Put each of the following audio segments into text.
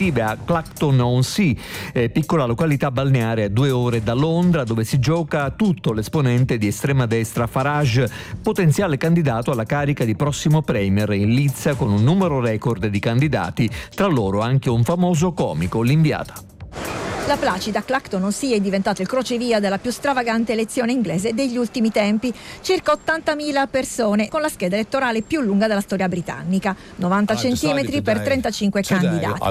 vive a Clacton-on-Sea, piccola località balneare a 2 ore da Londra, dove si gioca tutto l'esponente di estrema destra Farage, potenziale candidato alla carica di prossimo premier in lizza con un numero record di candidati, tra loro anche un famoso comico, l'inviata. La placida Clacton-on-Sea è diventato il crocevia della più stravagante elezione inglese degli ultimi tempi. Circa 80.000 persone, con la scheda elettorale più lunga della storia britannica, 90 centimetri per 35 candidati.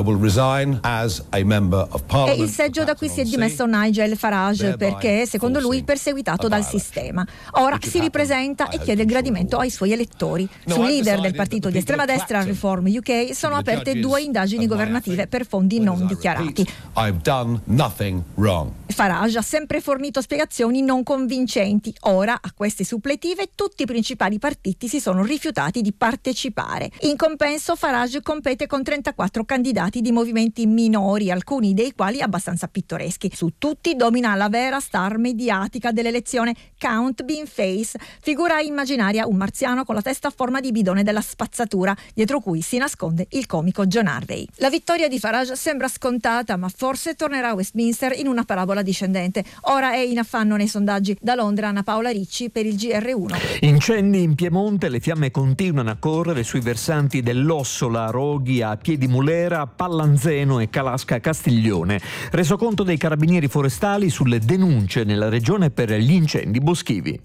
È il seggio da cui si è dimesso Nigel Farage perché, secondo lui, perseguitato dal sistema. Ora si ripresenta e chiede il gradimento ai suoi elettori. Sul leader del partito di estrema destra Reform UK sono aperte 2 indagini governative per fondi non dichiarati. Nothing wrong. Farage ha sempre fornito spiegazioni non convincenti. Ora, a queste suppletive, tutti i principali partiti si sono rifiutati di partecipare. In compenso, Farage compete con 34 candidati di movimenti minori, alcuni dei quali abbastanza pittoreschi. Su tutti domina la vera star mediatica dell'elezione, Count Beanface, figura immaginaria, un marziano con la testa a forma di bidone della spazzatura, dietro cui si nasconde il comico John Harvey. La vittoria di Farage sembra scontata, ma forse tornerà a Westminster in una parabola discendente. Ora è in affanno nei sondaggi. Da Londra, Anna Paola Ricci per il GR1. Incendi in Piemonte, le fiamme continuano a correre sui versanti dell'Ossola, Roghi, a Piedimulera, Pallanzeno e Calasca Castiglione. Resoconto dei carabinieri forestali sulle denunce nella regione per gli incendi boschivi.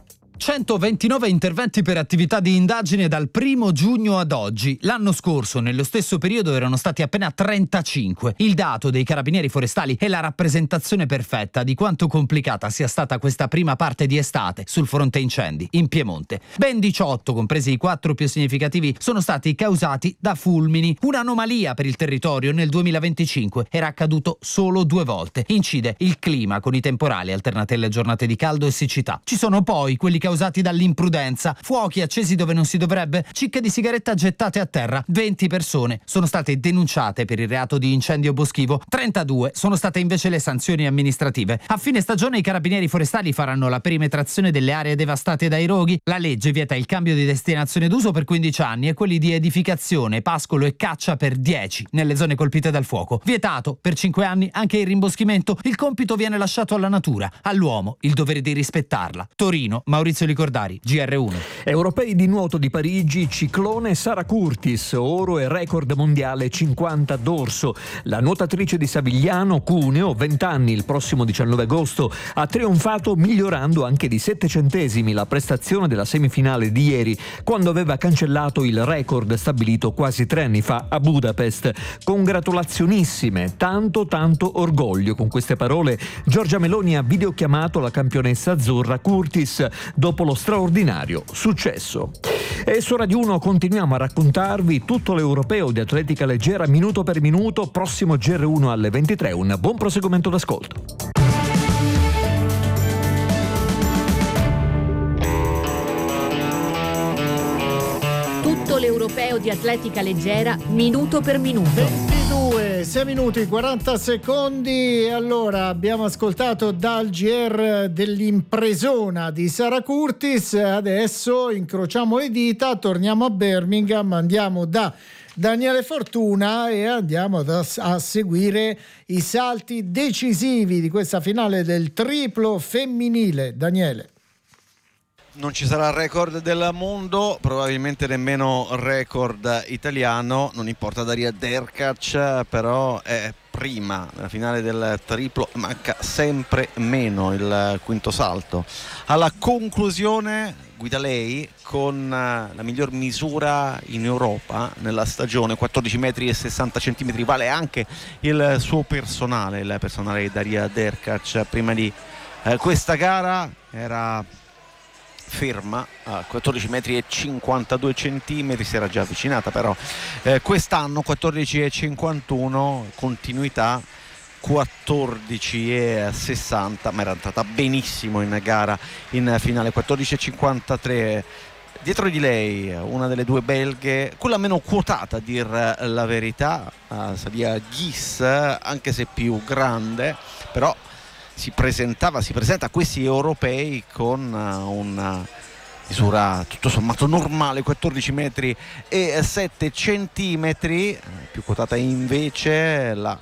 129 interventi per attività di indagine dal 1 giugno ad oggi. L'anno scorso, nello stesso periodo, erano stati appena 35. Il dato dei carabinieri forestali è la rappresentazione perfetta di quanto complicata sia stata questa prima parte di estate sul fronte incendi in Piemonte. Ben 18, compresi i 4 più significativi, sono stati causati da fulmini. Un'anomalia per il territorio. Nel 2025 era accaduto solo 2 volte. Incide il clima con i temporali alternati alle giornate di caldo e siccità. Ci sono poi quelli causati dall'imprudenza, fuochi accesi dove non si dovrebbe, cicche di sigaretta gettate a terra. 20 persone sono state denunciate per il reato di incendio boschivo, 32 sono state invece le sanzioni amministrative. A fine stagione i carabinieri forestali faranno la perimetrazione delle aree devastate dai roghi. La legge vieta il cambio di destinazione d'uso per 15 anni e quelli di edificazione, pascolo e caccia per 10 nelle zone colpite dal fuoco. Vietato per 5 anni anche il rimboschimento. Il compito viene lasciato alla natura, all'uomo il dovere di rispettarla. Torino, Maurizio Licordari, GR1. Europei di nuoto di Parigi, ciclone Sara Curtis, oro e record mondiale 50 dorso. La nuotatrice di Savigliano, Cuneo, 20 anni, il prossimo 19 agosto, ha trionfato migliorando anche di 7 centesimi la prestazione della semifinale di ieri, quando aveva cancellato il record stabilito quasi 3 anni fa a Budapest. Congratulazionissime, tanto orgoglio. Con queste parole Giorgia Meloni ha videochiamato la campionessa azzurra Curtis dopo lo straordinario successo. E su Radio 1 continuiamo a raccontarvi tutto l'europeo di atletica leggera minuto per minuto, prossimo GR1 alle 23. Un buon proseguimento d'ascolto. Tutto l'europeo di atletica leggera minuto per minuto. 6 minuti 40 secondi. Allora, abbiamo ascoltato dal GR dell'impresona di Sara Curtis. Adesso incrociamo le dita, torniamo a Birmingham, andiamo da Daniele Fortuna e andiamo a seguire i salti decisivi di questa finale del triplo femminile. Daniele. Non ci sarà record del mondo, probabilmente nemmeno record italiano, non importa Daria Derkac, però è prima nella finale del triplo, manca sempre meno il quinto salto. Alla conclusione guida lei con la miglior misura in Europa nella stagione, 14 metri e 60 centimetri, vale anche il suo personale, il personale di Daria Derkac. Prima di questa gara era ferma a 14 metri e 52 centimetri, si era già avvicinata, però quest'anno 14 e 51, continuità 14 e 60, ma era andata benissimo in gara in finale. 14 e 53. Dietro di lei una delle 2 belghe, quella meno quotata a dir la verità, Sadia Ghis, anche se più grande, però si presenta a questi europei con una misura tutto sommato normale, 14 metri e 7 centimetri. Più quotata invece la